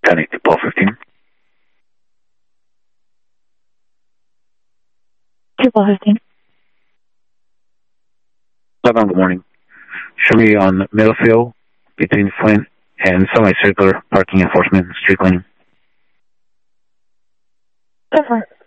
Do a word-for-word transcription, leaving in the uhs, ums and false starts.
Connect to Paul fifteen. To Paul fifteen. Hello, good morning. Show me on Middlefield between Flint and semicircular parking enforcement, street cleaning. Go for it.